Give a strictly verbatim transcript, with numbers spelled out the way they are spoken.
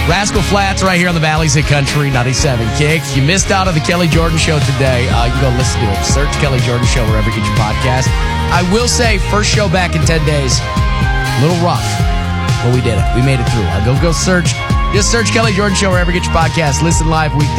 Rascal Flatts right here on the Valleys Hit Country ninety-seven Kick. You missed out on the Kelly Jordan Show today. Uh, you can go listen to it. Search Kelly Jordan Show wherever you get your podcast. I will say, first show back in ten days, a little rough, but we did it. We made it through. I'll go, go search. Just search Kelly Jordan Show wherever you get your podcast. Listen live weekday.